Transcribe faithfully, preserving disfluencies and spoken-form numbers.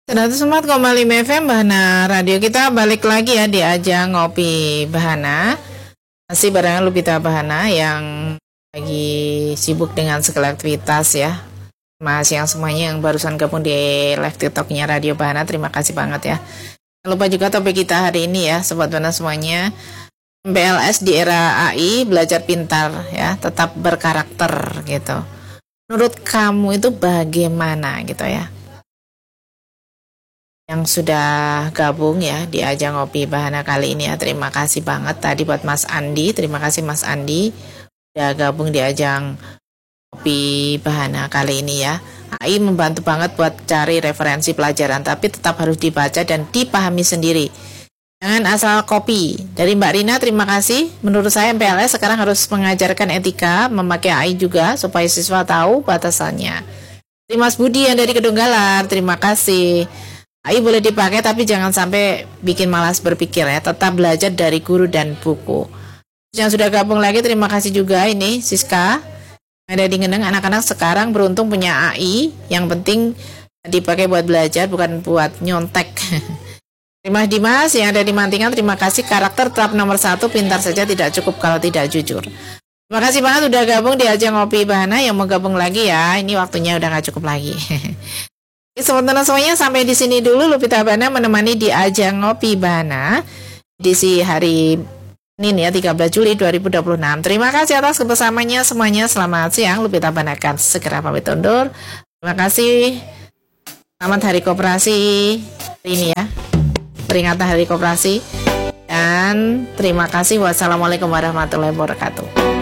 seratus empat koma lima F M Bahana Radio. Kita balik lagi ya di ajang ngopi Bahana. Masih barengan Lupita Bahana yang lagi sibuk dengan segala aktivitas ya. Mas yang semuanya yang barusan gabung di live TikToknya Radio Bahana, terima kasih banget ya. Jangan lupa juga topik kita hari ini ya, Sobat Bahana semuanya. M P L S di era A I, belajar pintar ya, tetap berkarakter gitu. Menurut kamu itu bagaimana gitu ya? Yang sudah gabung ya di ajang ngopi Bahana kali ini ya, terima kasih banget tadi buat Mas Andi, terima kasih Mas Andi udah gabung di ajang ngopi Bahana kali ini ya. A I membantu banget buat cari referensi pelajaran, tapi tetap harus dibaca dan dipahami sendiri. Jangan asal copy. Dari Mbak Rina, terima kasih. Menurut saya M P L S sekarang harus mengajarkan etika, memakai A I juga supaya siswa tahu batasannya. Terima Mas Budi yang dari Kedunggalan, terima kasih. A I boleh dipakai tapi jangan sampai bikin malas berpikir ya. Tetap belajar dari guru dan buku. Yang sudah gabung lagi terima kasih juga ini Siska. Ada di Ngeneng, anak-anak sekarang beruntung punya A I. Yang penting dipakai buat belajar bukan buat nyontek. Terima Dimas yang ada di Mantingan, terima kasih. Karakter tetap nomor satu, pintar saja tidak cukup kalau tidak jujur. Terima kasih banget udah gabung di ajang ngopi Bahana. Yang mau gabung lagi ya, ini waktunya udah gak cukup lagi. Sementara semuanya sampai di sini dulu Lupita Bahana menemani di ajang ngopi Bahana edisi hari ini ya tiga belas Juli dua ribu dua puluh enam. Terima kasih atas kebersamaannya semuanya. Selamat siang. Lupita Bahana akan segera pamit undur. Terima kasih. Selamat Hari Koperasi ini ya. Peringatan Hari Koperasi. Dan terima kasih. Wassalamualaikum warahmatullahi wabarakatuh.